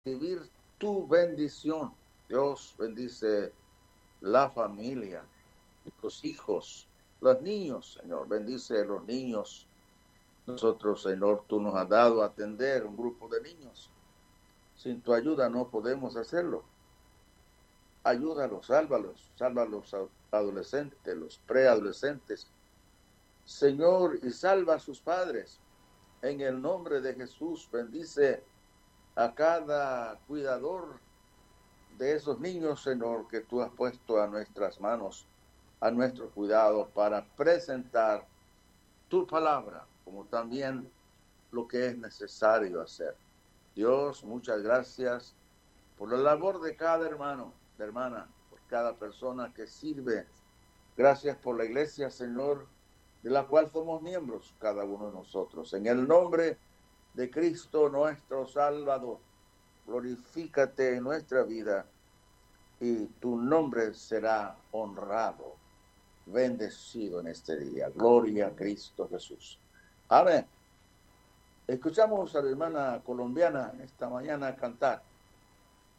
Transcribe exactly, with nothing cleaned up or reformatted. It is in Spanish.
recibir tu bendición. Dios bendice la familia, los hijos, los niños, Señor. Bendice a los niños. Nosotros, Señor, tú nos has dado a atender un grupo de niños. Sin tu ayuda no podemos hacerlo. Ayúdalos, sálvalos, salva a los adolescentes, los preadolescentes. Señor, y salva a sus padres. En el nombre de Jesús, bendice a cada cuidador de esos niños, Señor, que tú has puesto a nuestras manos, a nuestro cuidado, para presentar tu palabra, como también lo que es necesario hacer. Dios, muchas gracias por la labor de cada hermano, de hermana, por cada persona que sirve. Gracias por la iglesia, Señor, de la cual somos miembros, cada uno de nosotros. En el nombre de Cristo, nuestro Salvador, glorifícate en nuestra vida y tu nombre será honrado, bendecido en este día. Gloria a Cristo Jesús. Amén. Escuchamos a la hermana colombiana esta mañana cantar